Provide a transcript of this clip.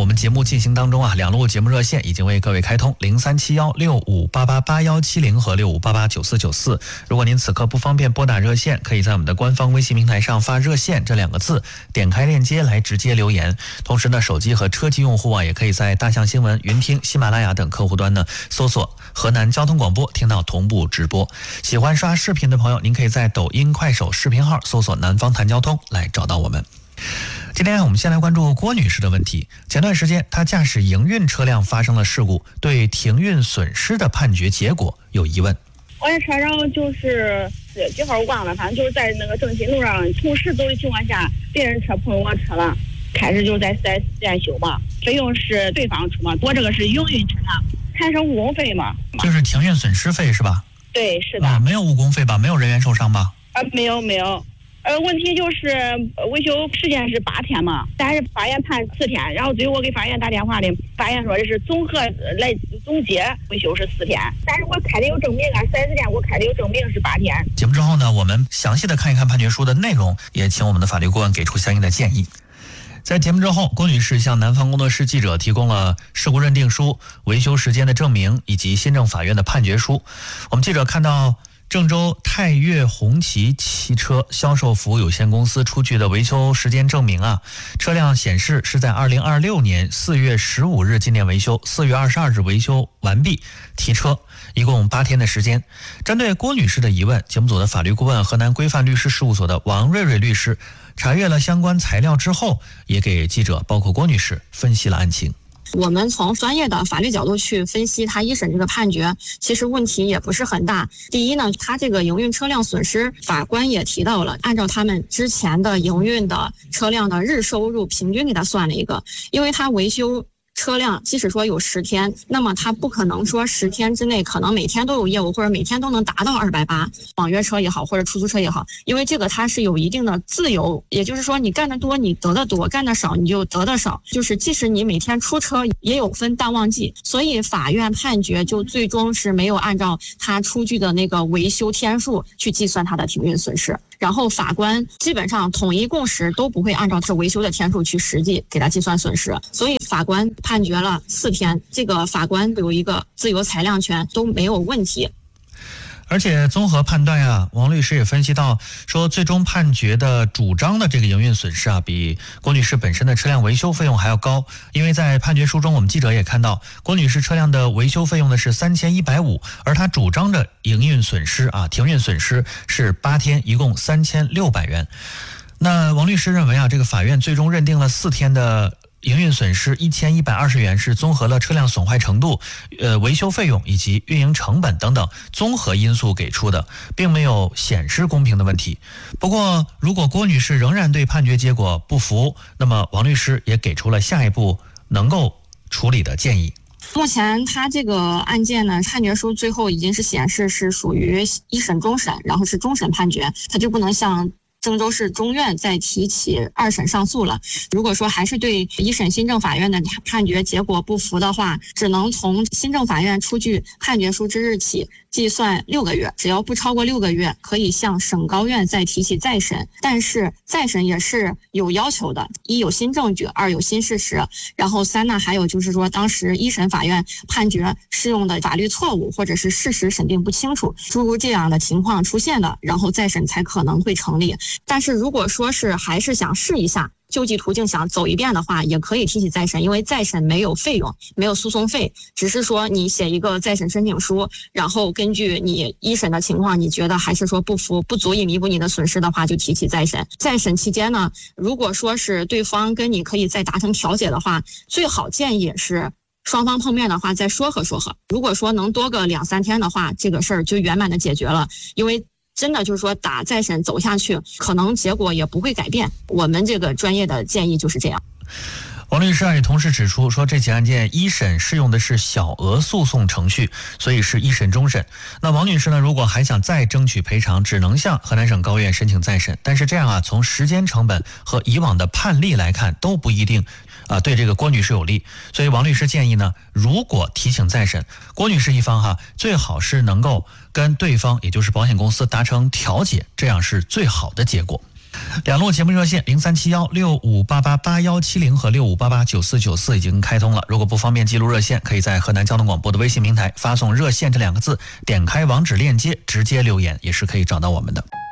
我们节目进行当中啊，两路节目热线已经为各位开通，037165888170和65889494。如果您此刻不方便拨打热线，可以在我们的官方微信平台上发热线这2个字，点开链接来直接留言。同时呢，手机和车机用户啊，也可以在大象新闻、云听、喜马拉雅等客户端呢搜索河南交通广播，听到同步直播。喜欢刷视频的朋友，您可以在抖音、快手视频号搜索南方谈交通来找到我们。今天我们先来关注郭女士的问题。前段时间她驾驶营运车辆发生了事故，对停运损失的判决结果有疑问。 我这车上就是4月几号我忘了，反正就是在那个正新路上从10走的情况下，别人车碰我车了，开始就在4S店修嘛，费用是对方出嘛，我这个是营运车辆，产生误工费嘛， 就是停运损失费是吧？ 对，是的。 没有误工费吧？没有人员受伤吧？ 没有。问题就是维修时间是8天嘛，但是法院判4天，然后最后我给法院打电话的，法院说的是综合来总结维修是4天，但是我开的有证明啊，4S店我开的有证明是8天。 节目之后呢，我们详细的看一看判决书的内容，也请我们的法律顾问给出相应的建议。在节目之后，郭女士向南方工作室记者提供了事故认定书、维修时间的证明以及新政法院的判决书。我们记者看到郑州泰岳红旗汽车销售服务有限公司出具的维修时间证明啊，车辆显示是在2026年4月15日进店维修，4月22日维修完毕提车，一共8天的时间。针对郭女士的疑问，节目组的法律顾问河南规范律师事务所的王瑞瑞律师查阅了相关材料之后，也给记者包括郭女士分析了案情。 我们从专业的法律角度去分析他一审这个判决，其实问题也不是很大。第一呢，他这个营运车辆损失，法官也提到了，按照他们之前的营运的车辆的日收入平均给他算了一个，因为他维修车辆即使说有10天，那么他不可能说10天之内可能每天都有业务，或者每天都能达到280，网约车也好或者出租车也好，因为这个它是有一定的自由，也就是说你干得多你得的多，干得少你就得的少，就是即使你每天出车也有分淡旺季，所以法院判决就最终是没有按照他出具的那个维修天数去计算他的停运损失，然后法官基本上统一共识都不会按照这维修的天数去实际给他计算损失，所以法官判决了4天，这个法官有一个自由裁量权都没有问题。 而且综合判断呀，王律师也分析到说，最终判决的主张的这个营运损失啊，比郭女士本身的车辆维修费用还要高。因为在判决书中，我们记者也看到，郭女士车辆的维修费用呢是3150，而她主张的营运损失啊，停运损失是8天，一共3600元。那王律师认为啊，这个法院最终认定了4天的营运损失1120元，是综合了车辆损坏程度、维修费用以及运营成本等等综合因素给出的，并没有显失公平的问题。不过，如果郭女士仍然对判决结果不服，那么王律师也给出了下一步能够处理的建议。 目前他这个案件呢，判决书最后已经是显示是属于1审终审，然后是终审判决，他就不能像郑州市中院再提起2审上诉了。如果说还是对1审新政法院的判决结果不服的话，只能从新政法院出具判决书之日起计算6个月，只要不超过6个月，可以向省高院再提起再审。但是再审也是有要求的：1有新证据，2有新事实，然后3呢，还有就是说当时1审法院判决适用的法律错误或者是事实审定不清楚，诸如这样的情况出现的，然后再审才可能会成立。但是如果说是还是想试一下救济途径，想走一遍的话，也可以提起再审，因为再审没有费用，没有诉讼费，只是说你写一个再审申请书，然后根据你1审的情况，你觉得还是说不服，不足以弥补你的损失的话，就提起再审。再审期间呢，如果说是对方跟你可以再达成调解的话，最好建议是双方碰面的话再说和。如果说能多个2-3天的话，这个事儿就圆满的解决了，因为真的就是说打再审走下去，可能结果也不会改变。我们这个专业的建议就是这样。 王律师也同时指出说，这起案件1审适用的是小额诉讼程序，所以是1审终审。那王女士呢，如果还想再争取赔偿，只能向河南省高院申请再审。但是这样啊，从时间成本和以往的判例来看，都不一定对这个郭女士有利。所以王律师建议呢，如果提请再审，郭女士一方最好是能够跟对方，也就是保险公司达成调解，这样是最好的结果。 两路节目热线037165888170和65889494已经开通了。如果不方便记录热线，可以在河南交通广播的微信平台发送热线这2个字，点开网址链接直接留言也是可以找到我们的。